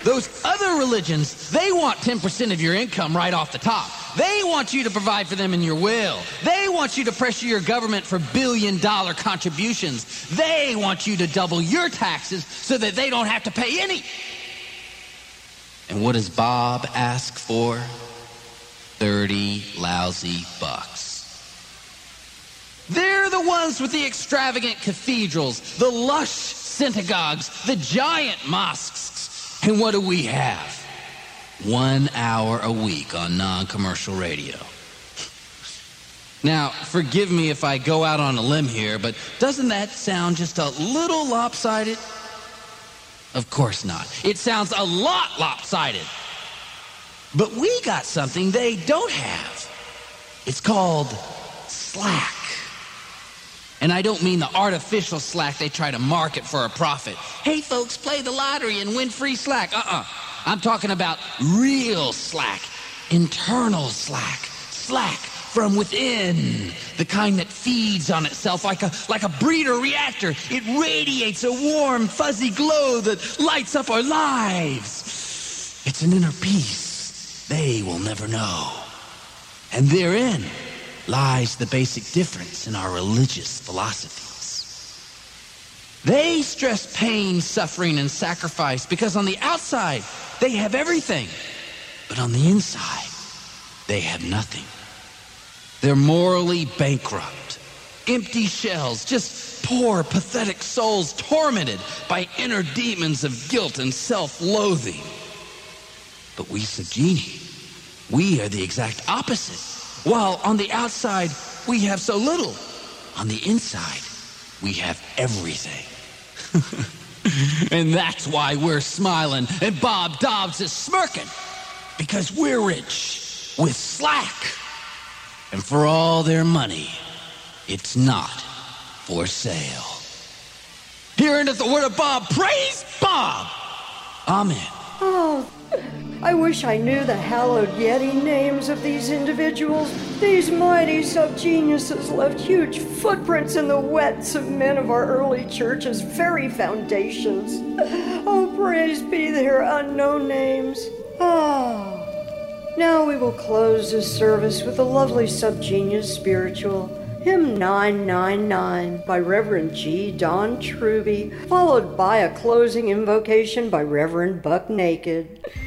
Those other religions, they want 10% of your income right off the top. They want you to provide for them in your will. They want you to pressure your government for billion-dollar contributions. They want you to double your taxes so that they don't have to pay any. And what does Bob ask for? 30 lousy bucks. They're the ones with the extravagant cathedrals, the lush synagogues, the giant mosques. And what do we have? 1 hour a week on non-commercial radio. Now, forgive me if I go out on a limb here, but doesn't that sound just a little lopsided? Of course not. It sounds a lot lopsided. But we got something they don't have. It's called slack. And I don't mean the artificial slack they try to market for a profit. Hey, folks, play the lottery and win free slack. I'm talking about real slack, internal slack, slack from within, the kind that feeds on itself like a breeder reactor. It radiates a warm, fuzzy glow that lights up our lives. It's an inner peace they will never know. And therein lies the basic difference in our religious philosophies. They stress pain, suffering, and sacrifice because on the outside, they have everything. But on the inside, they have nothing. They're morally bankrupt, empty shells, just poor, pathetic souls tormented by inner demons of guilt and self-loathing. But we Subgenie, we are the exact opposite. While on the outside, we have so little, on the inside, we have everything. And that's why we're smiling and Bob Dobbs is smirking. Because we're rich with slack. And for all their money, it's not for sale. Hearing the word of Bob, praise Bob! Amen. Oh, I wish I knew the hallowed Yeti names of these individuals. These mighty sub-geniuses left huge footprints in the wet cement of our early church's very foundations. Oh, praise be their unknown names. Now we will close this service with a lovely sub-genius spiritual, Hymn 999 by Reverend G. Don Truby, followed by a closing invocation by Reverend Buck Naked.